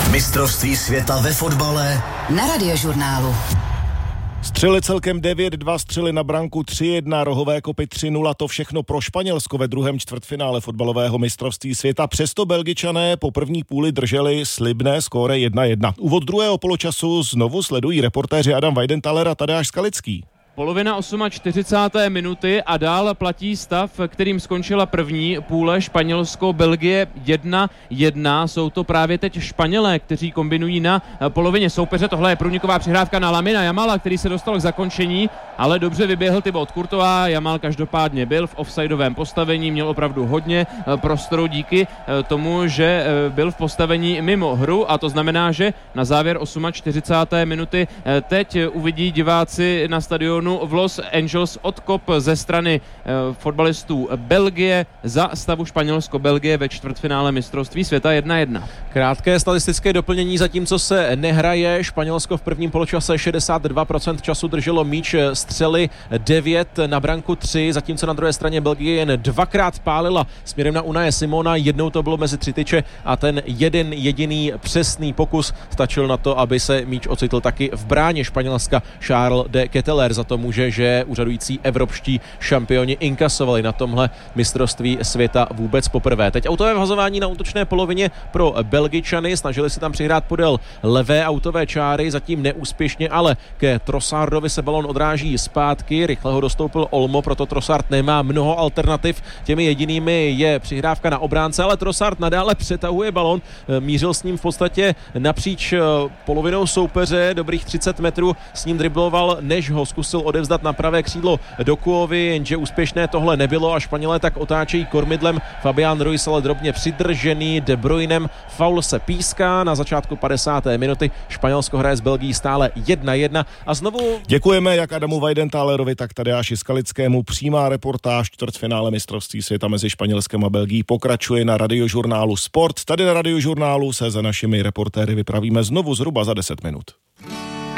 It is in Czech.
Mistrovství světa ve fotbale na Radiožurnálu. Střely celkem 9-2, střely na branku 3-1, rohové kopy 3-0, to všechno pro Španělsko ve druhém čtvrtfinále fotbalového mistrovství světa. Přesto Belgičané po první půli drželi slibné skóre 1-1. Úvod druhého poločasu znovu sledují reportéři Adam Weidenthaler a Tadeáš Skalický. Polovina 48. minuty a dál platí stav, kterým skončila první půle. Španělsko-Belgie 1-1. Jsou to právě teď Španělé, kteří kombinují na polovině soupeře. Tohle je průniková přihrávka na Lamina Jamala, který se dostal k zakončení, ale dobře vyběhl Thibaut Courtois. Jamal každopádně byl v offsideovém postavení, měl opravdu hodně prostoru díky tomu, že byl v postavení mimo hru, a to znamená, že na závěr 48. minuty teď uvidí diváci na stadionu v Los Angeles odkop ze strany fotbalistů Belgie za stavu Španělsko-Belgie ve čtvrtfinále mistrovství světa 1-1. Krátké statistické doplnění, zatímco se nehraje. Španělsko v prvním poločase 62% času drželo míč, střely 9, na branku 3, zatímco na druhé straně Belgie jen dvakrát pálila směrem na Unaje Simona, jednou to bylo mezi tři tyče a ten jeden jediný přesný pokus stačil na to, aby se míč ocitl taky v bráně Španělska. Charles de Ketelaere za to může, že úřadující evropští šampioni inkasovali na tomhle mistrovství světa vůbec poprvé. Teď autové vhazování na útočné polovině pro Belgičany, snažili se tam přihrát podél levé autové čáry, zatím neúspěšně, ale ke Trossardovi se balon odráží zpátky, rychle ho dostoupil Olmo, proto Trossard nemá mnoho alternativ, těmi jedinými je přihrávka na obránce, ale Trossard nadále přetahuje balon, mířil s ním v podstatě napříč polovinou soupeře, dobrých 30 metrů s ním dribloval, než ho zkusil odevzdat na pravé křídlo Dokuovi, jenže úspěšné tohle nebylo a Španělé tak otáčejí kormidlem. Fabián Ruiz ale drobně přidržený De Bruynem, faul se píská na začátku 50. minuty. Španělsko hraje s Belgií stále 1-1 a znovu... Děkujeme jak Adamu Weidenthalerovi, tak Tadeáši Skalickému. Přímá reportáž čtvrtfinále mistrovství světa mezi Španělskem a Belgií pokračuje na Radiožurnálu Sport. Tady na Radiožurnálu se za našimi reportéry vypravíme znovu zhruba za 10 minut.